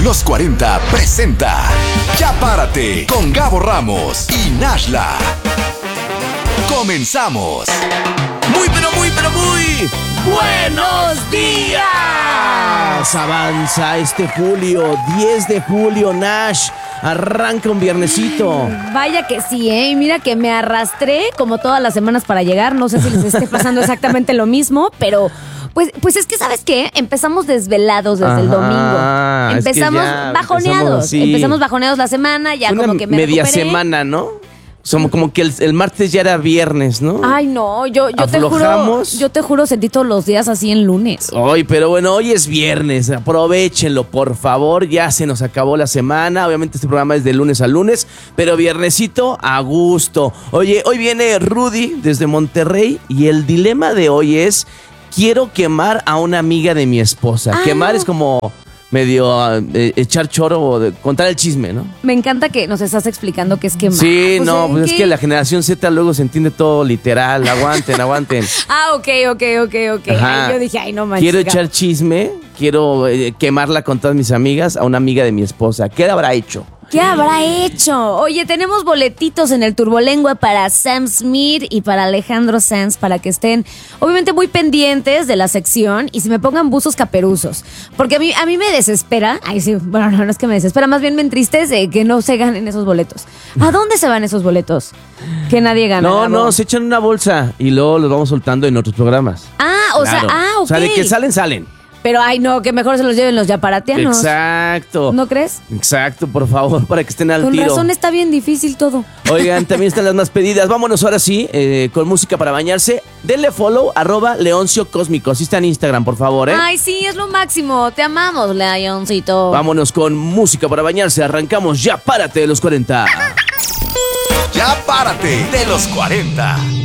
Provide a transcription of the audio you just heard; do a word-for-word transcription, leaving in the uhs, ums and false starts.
Los cuarenta presenta Ya Párate con Gabo Ramos y Nashla. Comenzamos. Muy, pero muy, pero muy ¡buenos días! Avanza este julio, diez de julio, Nash. Arranca un viernesito. Vaya que sí, ¿eh? Y mira que me arrastré como todas las semanas para llegar. No sé si les esté pasando exactamente lo mismo, pero pues, pues es que, ¿sabes qué? Empezamos desvelados desde Ajá, el domingo. Empezamos es que bajoneados. Empezamos, sí. empezamos bajoneados la semana, ya Una como que me media recuperé. semana, ¿no? Somos como que el, el martes ya era viernes, ¿no? Ay, no, yo, yo te juro, yo te juro sentí todos los días así en lunes. Ay, pero bueno, hoy es viernes, aprovechenlo, por favor, ya se nos acabó la semana, obviamente este programa es de lunes a lunes, pero viernesito a gusto. Oye, hoy viene Rudy desde Monterrey y el dilema de hoy es, quiero quemar a una amiga de mi esposa. Ah, quemar no. es como... medio uh, eh, echar choro o de, contar el chisme, ¿no? Me encanta que nos estás explicando qué es quemar. Sí, o no, sea, pues ¿qué? es que la generación Z luego se entiende todo literal. Aguanten, aguanten. Ah, ok, ok, ok, ok. Ay, yo dije, ay, no manches. Quiero echar chisme, quiero eh, quemarla con todas mis amigas a una amiga de mi esposa. ¿Qué habrá hecho? ¿Qué habrá hecho? Oye, tenemos boletitos en el Turbolengua para Sam Smith y para Alejandro Sanz para que estén, obviamente, muy pendientes de la sección y se me pongan buzos caperuzos. Porque a mí, a mí me desespera, ay sí, bueno, no, no es que me desespera, más bien me entristece que no se ganen esos boletos. ¿A dónde se van esos boletos? Que nadie gana. No, no, se echan en una bolsa y luego los vamos soltando en otros programas. Ah, o claro. sea, ah, ok. O sea, de que salen, salen. Pero, ay, no, que mejor se los lleven los yaparatianos. Exacto. ¿No crees? Exacto, por favor, para que estén al con tiro. Con razón está bien difícil todo. Oigan, también están las más pedidas. Vámonos ahora sí, eh, con música para bañarse. Denle follow, arroba Leoncio Cósmico. Así está en Instagram, por favor, ¿eh? Ay, sí, es lo máximo. Te amamos, Leoncito. Vámonos con música para bañarse. Arrancamos Ya Párate de los cuarenta. Ya Párate de los cuarenta.